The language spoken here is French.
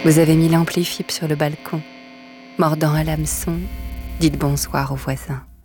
Vous avez mis l'ampli fibre sur le balcon. Mordant à l'hameçon, dites bonsoir aux voisins.